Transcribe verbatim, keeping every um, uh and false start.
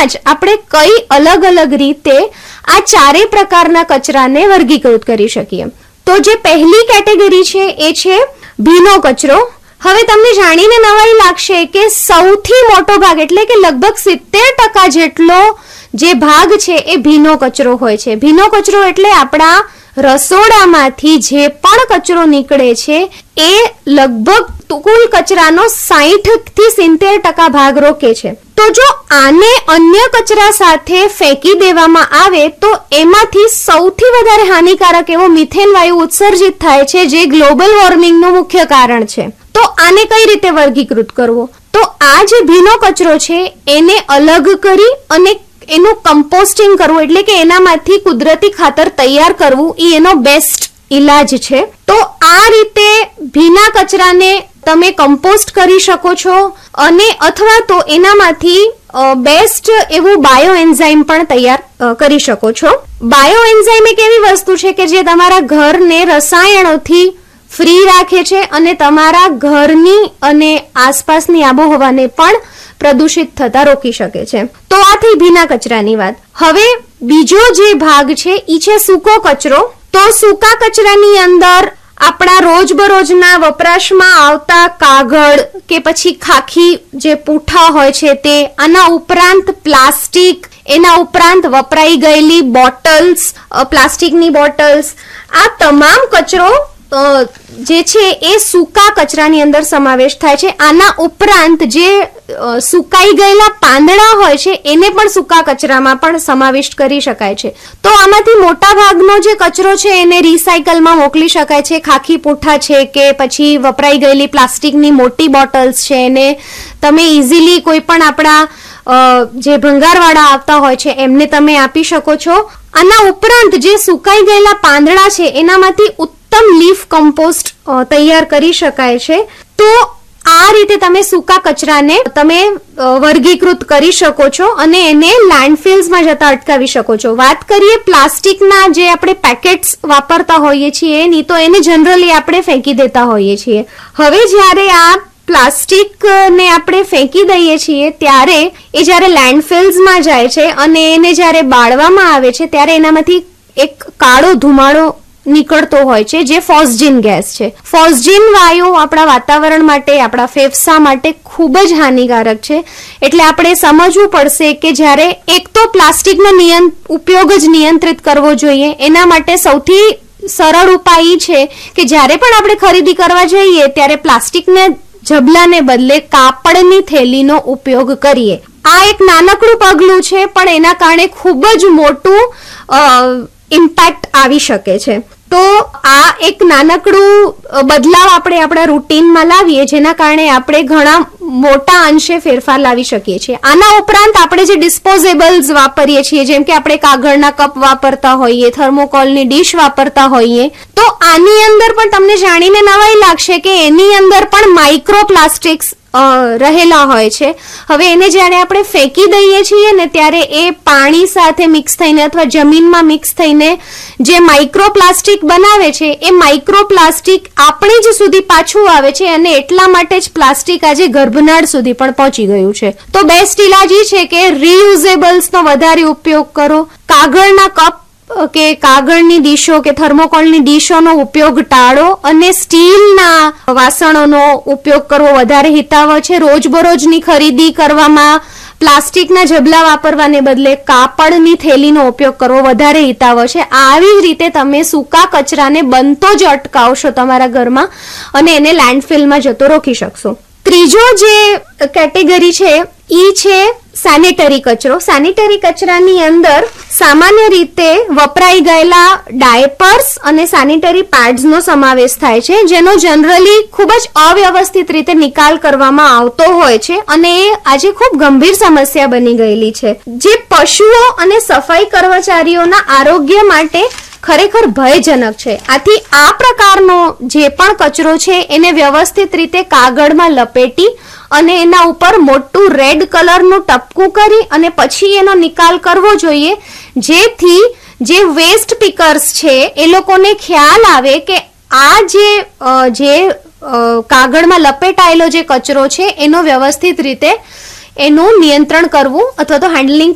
જ આપણે કઈ અલગ અલગ રીતે આ ચારેય પ્રકારના કચરાને વર્ગીકૃત કરી શકીએ. તો જે પહેલી કેટેગરી છે એ છે ભીનો કચરો. હવે તમને જાણીને નવાઈ લાગશે કે સૌથી મોટો ભાગ એટલે કે લગભગ સિત્તેર ટકા જેટલો જે ભાગ છે એ ભીનો કચરો હોય છે. ભીનો કચરો એટલે આપણા રસોડામાંથી જે પણ કચરો નીકળે છે એ લગભગ કુલ કચરાનો સાઠ થી સિત્તેર ટકા ભાગ રોકે છે. તો જો આને અન્ય કચરા સાથે ફેંકી દેવામાં આવે તો એમાંથી સૌથી વધારે હાનિકારક એવો મિથેન વાયુ ઉત્સર્જિત થાય છે, જે ગ્લોબલ વોર્મિંગનું મુખ્ય કારણ છે. તો આને કઈ રીતે વર્ગીકૃત કરવો? તો આ જે ભીનો કચરો છે એને અલગ કરી અને એનું કમ્પોસ્ટિંગ કરવું એટલે કે એનામાંથી કુદરતી ખાતર તૈયાર કરવું એ એનો બેસ્ટ ઈલાજ છે. તો આ રીતે ભીના કચરાને તમે કમ્પોસ્ટ કરી શકો છો અને અથવા તો એનામાંથી બેસ્ટ એવું બાયો એન્ઝાઇમ પણ તૈયાર કરી શકો છો. બાયો એન્ઝાઇમ એક એવી વસ્તુ છે કે જે તમારા ઘરને રસાયણોથી ફ્રી રાખે છે અને તમારા ઘરની અને આસપાસની આબોહવાને પણ પ્રદૂષિત થતા રોકી શકે છે. તો આ થઈ ભીના કચરાની વાત. હવે બીજો જે ભાગ છે ઈ છે સૂકો કચરો. તો સૂકા કચરાની અંદર આપણા રોજબરોજના વપરાશમાં આવતા કાગળ કે પછી ખાખી જે પૂઠા હોય છે તે, આના ઉપરાંત પ્લાસ્ટિક, એના ઉપરાંત વપરાઈ ગયેલી બોટલ્સ, પ્લાસ્ટિકની બોટલ્સ, આ તમામ કચરો જે છે એ સૂકા કચરાની અંદર સમાવેશ થાય છે. આના ઉપરાંત જે સુકાઈ ગયેલા પાંદડા હોય છે એને પણ સૂકા કચરામાં પણ સમાવિષ્ટ કરી શકાય છે. તો આમાંથી મોટા ભાગનો જે કચરો છે એને રિસાયકલમાં મોકલી શકાય છે. ખાખી પૂઠા છે કે પછી વપરાઈ ગયેલી પ્લાસ્ટિકની મોટી બોટલ્સ છે એને તમે ઇઝીલી કોઈ પણ આપણા જે ભંગારવાળા આવતા હોય છે એમને તમે આપી શકો છો. આના ઉપરાંત જે સુકાઈ ગયેલા પાંદડા છે એનામાંથી ઉત્તમ લીફ કમ્પોસ્ટ તૈયાર કરી શકાય છે. તો આ રીતે તમે સૂકા કચરાને તમે વર્ગીકૃત કરી શકો છો અને એને લેન્ડફિલ્સમાં જતા અટકાવી શકો છો. વાત કરીએ પ્લાસ્ટિકના જે આપણે પેકેટ્સ વાપરતા હોઈએ છીએ એની, તો એને જનરલી આપણે ફેંકી દેતા હોઈએ છીએ. હવે જ્યારે આ પ્લાસ્ટિકને આપણે ફેંકી દઈએ છીએ ત્યારે એ જ્યારે લેન્ડફિલ્સમાં જાય છે અને એને જ્યારે બાળવામાં આવે છે ત્યારે એનામાંથી એક કાળો ધુમાડો નીકળતો હોય છે જે ફોસ્જીન ગેસ છે. ફોસ્જીન વાયુ આપણા વાતાવરણ માટે, આપણા ફેફસા માટે ખૂબ જ હાનિકારક છે. એટલે આપણે સમજવું પડશે કે જ્યારે એક તો પ્લાસ્ટિકનો નિયં ઉપયોગ જ નિયંત્રિત કરવો જોઈએ. એના માટે સૌથી સરળ ઉપાય છે કે જ્યારે પણ આપણે ખરીદી કરવા જઈએ ત્યારે પ્લાસ્ટિકને જબલાને બદલે કાપડની થેલીનો ઉપયોગ કરીએ. આ એક નાનકડું પગલું છે પણ એના કારણે ખૂબ જ મોટું ઇમ્પેક્ટ આવી શકે છે. તો આ એક નાનકડું બદલાવ આપણે આપણા રૂટીનમાં લાવીએ જેના કારણે આપણે ઘણા મોટા અંશે ફેરફાર લાવી શકીએ છીએ. આના ઉપરાંત આપણે જે ડિસ્પોઝેબલ્સ વાપરીએ છીએ, જેમ કે આપણે કાગળના કપ વાપરતા હોઈએ, થર્મોકોલની ડીશ વાપરતા હોઈએ, તો આની અંદર પણ તમને જાણીને નવાઈ લાગશે કે એની અંદર પણ માઇક્રો પ્લાસ્ટિક્સ રહેલા હોય છે. હવે એને જ્યારે આપણે ફેંકી દઈએ છીએ ને ત્યારે એ પાણી સાથે મિક્સ થઈને અથવા જમીનમાં મિક્સ થઈને જે માઇક્રો પ્લાસ્ટિક બનાવે છે એ માઇક્રો પ્લાસ્ટિક આપણી જ સુધી પાછું આવે છે અને એટલા માટે જ પ્લાસ્ટિક આજે ગર્ભનાળ સુધી પણ પહોંચી ગયું છે. તો બેસ્ટ ઇલાજ એ છે કે રીયુઝેબલ્સનો વધારે ઉપયોગ કરો. કાગળના કપ કે કાગળની ડીશો કે થર્મોકોલની ડીશોનો ઉપયોગ ટાળો અને સ્ટીલના વાસણોનો ઉપયોગ કરવો વધારે હિતાવહ છે. રોજબરોજની ખરીદી કરવામાં પ્લાસ્ટિકના જબલા વાપરવાને બદલે કાપડની થેલીનો ઉપયોગ કરવો વધારે હિતાવહ છે. આવી જ રીતે તમે સૂકા કચરાને બનતો જ અટકાવશો તમારા ઘરમાં અને એને લેન્ડફિલમાં જતો રોકી શકશો. ત્રીજો જે કેટેગરી છે ઈ છે સેનેટરી કચરો. સેનેટરી કચરાની અંદર સામાન્ય રીતે વપરાઈ ગયેલા ડાયપર્સ અને સેનેટરી પેડ્સનો સમાવેશ થાય છે, જેનો જનરલી ખૂબ જ અવ્યવસ્થિત રીતે નિકાલ કરવામાં આવતો હોય છે અને એ આજે ખૂબ ગંભીર સમસ્યા બની ગયેલી છે, જે પશુઓ અને સફાઈ કર્મચારીઓના આરોગ્ય માટે ખરેખર ભયજનક છે. આથી આ પ્રકારનો જે પણ કચરો છે એને વ્યવસ્થિત રીતે કાગળમાં લપેટી અને એના ઉપર મોટું રેડ કલરનું ટપકું કરી અને પછી એનો નિકાલ કરવો જોઈએ, જેથી જે વેસ્ટ પિકર્સ છે એ લોકોને ખ્યાલ આવે કે આ જે જે કાગળમાં લપેટાયેલો જે કચરો છે એનો વ્યવસ્થિત રીતે એનું નિયંત્રણ કરવું અથવા તો હેન્ડલિંગ